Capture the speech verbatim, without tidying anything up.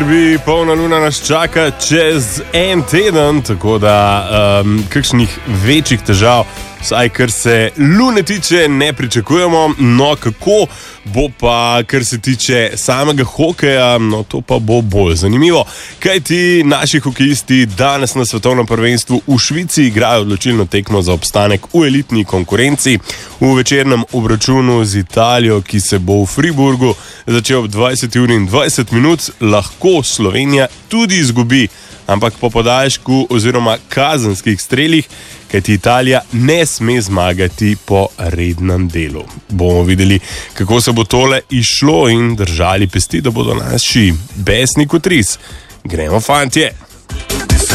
Bi polna luna nas čaka čez en teden, tako da um, kakšnih večjih težav, vsaj kar se lune tiče, ne pričakujemo. No, kako bo pa, kar se tiče samega hokeja, no to pa bo bolj zanimivo. Kajti naši hokejisti danes na svetovnem prvenstvu v Švici igrajo odločilno tekmo za obstanek v elitni konkurenci. V večernem obračunu z Italijo, ki se bo v Friburgu začel ob dvajseti uri in dvajset minut, lahko Slovenija tudi izgubi, ampak po podaljšku oziroma kazenskih strelih, kajti Italija ne sme zmagati po rednem delu. Bomo videli, kako se bo tole izšlo in držali pesti, da bodo naši besni kot ris. Gremo, fantje!